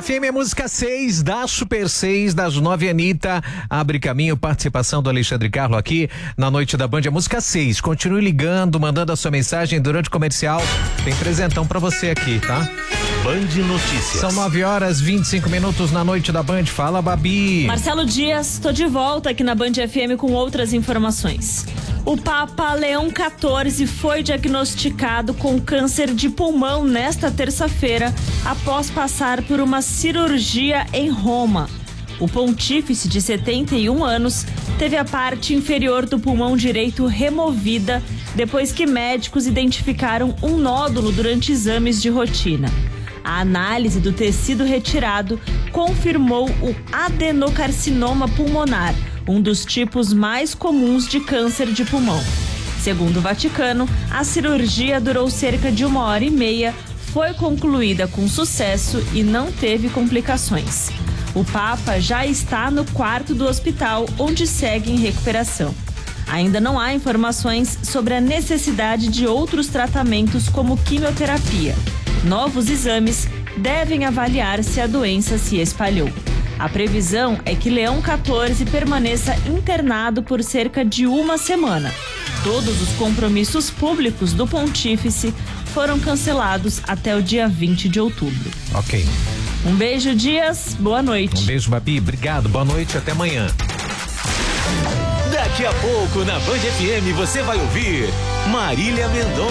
FM é música 6 da Super 6 das 9, Anitta. Abre caminho, participação do Alexandre Carlo aqui na noite da Band. É música 6. Continue ligando, mandando a sua mensagem durante o comercial. Tem presentão pra você aqui, tá? Band Notícias. São 9h25 na noite da Band. Fala, Babi. Marcelo Dias, tô de volta aqui na Band FM com outras informações. O Papa Leão XIV foi diagnosticado com câncer de pulmão nesta terça-feira, após passar por uma cirurgia em Roma. O pontífice, de 71 anos, teve a parte inferior do pulmão direito removida depois que médicos identificaram um nódulo durante exames de rotina. A análise do tecido retirado confirmou o adenocarcinoma pulmonar, um dos tipos mais comuns de câncer de pulmão. Segundo o Vaticano, a cirurgia durou cerca de 1h30, foi concluída com sucesso e não teve complicações. O Papa já está no quarto do hospital, onde segue em recuperação. Ainda não há informações sobre a necessidade de outros tratamentos como quimioterapia. Novos exames devem avaliar se a doença se espalhou. A previsão é que Leão XIV permaneça internado por cerca de uma semana. Todos os compromissos públicos do pontífice foram cancelados até o dia 20 de outubro. Ok. Um beijo, Dias. Boa noite. Um beijo, Babi. Obrigado. Boa noite. Até amanhã. Daqui a pouco na Band FM você vai ouvir Marília Mendonça.